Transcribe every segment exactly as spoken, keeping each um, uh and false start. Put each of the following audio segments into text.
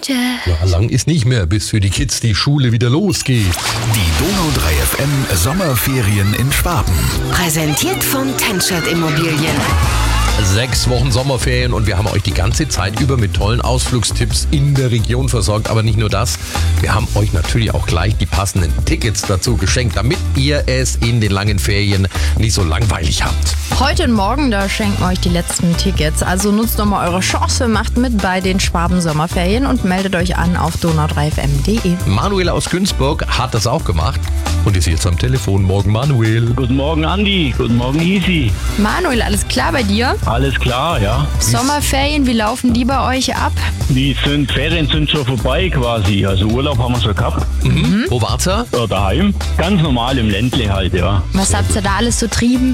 heute. Ja, lang ist nicht mehr, bis für die Kids die Schule wieder losgeht. Die Donau drei F M Sommerferien in Schwaben. Präsentiert von Tenschert Immobilien. Sechs Wochen Sommerferien und wir haben euch die ganze Zeit über mit tollen Ausflugstipps in der Region versorgt. Aber nicht nur das, wir haben euch natürlich auch gleich die passenden Tickets dazu geschenkt, damit ihr es in den langen Ferien nicht so langweilig habt. Heute und morgen, da schenken wir euch die letzten Tickets. Also nutzt doch mal eure Chance, macht mit bei den Schwaben Sommerferien und meldet euch an auf donau drei f m punkt de. Manuel aus Günzburg hat das auch gemacht und ist jetzt am Telefon. Morgen, Manuel. Guten Morgen, Andi. Guten Morgen, Easy. Manuel, alles klar bei dir? Alles klar, ja. Sommerferien, wie laufen die bei euch ab? Die sind, Ferien sind schon vorbei quasi. Also Urlaub haben wir schon gehabt. Mhm. Wo wart's ihr? Ja, daheim. Ganz normal im Ländle halt, ja. Was habt ihr da alles so trieben?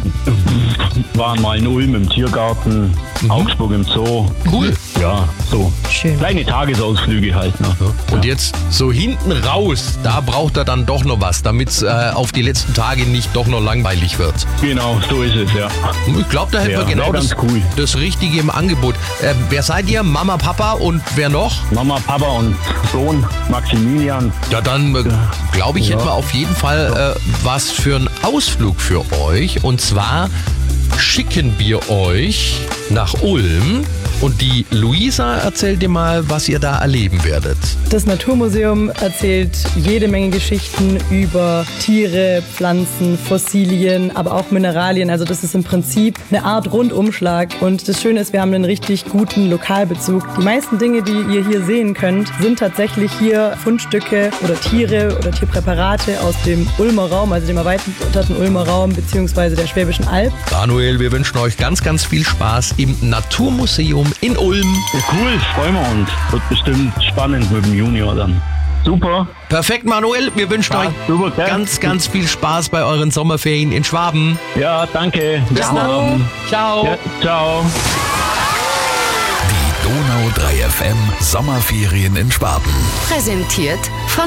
Waren mal in Ulm im Tiergarten, mhm. Augsburg im Zoo. Cool. Ja, so. Schön. Kleine Tagesausflüge halt. Ne? Und ja. jetzt so hinten raus, da braucht er dann doch noch was, damit es äh, auf die letzten Tage nicht doch noch langweilig wird. Genau, so ist es, ja. Ich glaube, da hätten Ja, wir genau ganz das, cool. das Richtige im Angebot. Äh, wer seid ihr? Mama, Papa und wer noch? Mama, Papa und Sohn, Maximilian. Ja, dann äh, glaube ich, Ja. hätten wir auf jeden Fall äh, was für einen Ausflug für euch. Und zwar schicken wir euch nach Ulm. Und die Luisa erzählt dir mal, was ihr da erleben werdet. Das Naturmuseum erzählt jede Menge Geschichten über Tiere, Pflanzen, Fossilien, aber auch Mineralien. Also das ist im Prinzip eine Art Rundumschlag. Und das Schöne ist, wir haben einen richtig guten Lokalbezug. Die meisten Dinge, die ihr hier sehen könnt, sind tatsächlich hier Fundstücke oder Tiere oder Tierpräparate aus dem Ulmer Raum, also dem erweiterten Ulmer Raum bzw. der Schwäbischen Alb. Manuel, wir wünschen euch ganz, ganz viel Spaß im Naturmuseum in Ulm. Ja, cool, freuen wir uns. Wird bestimmt spannend mit dem Junior dann. Super. Perfekt, Manuel. Wir wünschen Ja, euch super, gell? ganz, ganz viel Spaß bei euren Sommerferien in Schwaben. Ja, danke. Bis dann. Ciao. Ja, ciao. Die Donau drei F M Sommerferien in Schwaben. Präsentiert von